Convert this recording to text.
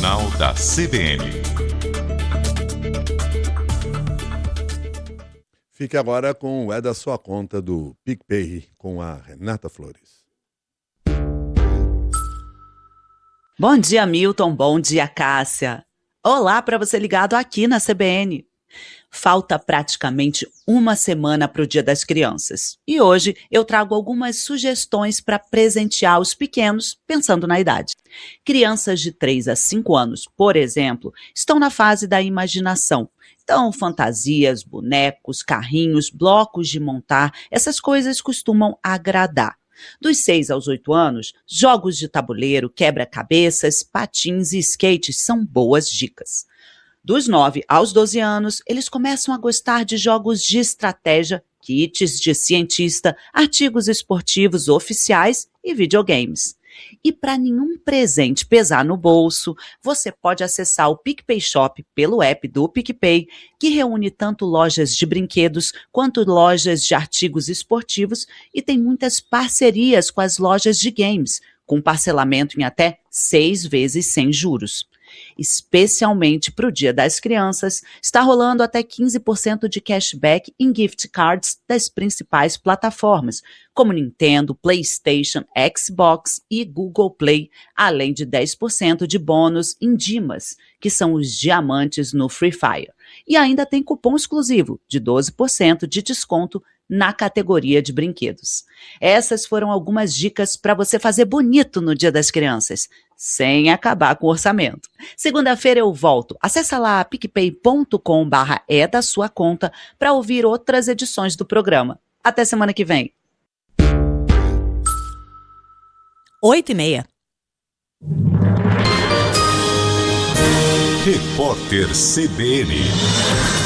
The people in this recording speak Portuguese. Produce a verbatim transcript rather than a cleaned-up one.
Jornal da C B N. Fique agora com o É da Sua Conta do PicPay, com a Renata Flores. Bom dia, Milton. Bom dia, Cássia. Olá para você ligado aqui na C B N. Falta praticamente uma semana para o Dia das Crianças. E hoje eu trago algumas sugestões para presentear os pequenos, pensando na idade. Crianças de três a cinco anos, por exemplo, estão na fase da imaginação. Então, fantasias, bonecos, carrinhos, blocos de montar, essas coisas costumam agradar. Dos seis aos oito anos, jogos de tabuleiro, quebra-cabeças, patins e skates são boas dicas. Dos nove aos doze anos, eles começam a gostar de jogos de estratégia, kits de cientista, artigos esportivos oficiais e videogames. E para nenhum presente pesar no bolso, você pode acessar o PicPay Shop pelo app do PicPay, que reúne tanto lojas de brinquedos quanto lojas de artigos esportivos e tem muitas parcerias com as lojas de games, com parcelamento em até seis vezes sem juros. Especialmente para o Dia das Crianças, está rolando até quinze por cento de cashback em gift cards das principais plataformas, como Nintendo, PlayStation, Xbox e Google Play, além de dez por cento de bônus em Dimas, que são os diamantes no Free Fire. E ainda tem cupom exclusivo de doze por cento de desconto na categoria de brinquedos. Essas foram algumas dicas para você fazer bonito no Dia das Crianças, sem acabar com o orçamento. Segunda-feira eu volto. Acessa lá picpay ponto com barra é da sua conta para ouvir outras edições do programa. Até semana que vem. Oito e meia. Repórter C B N.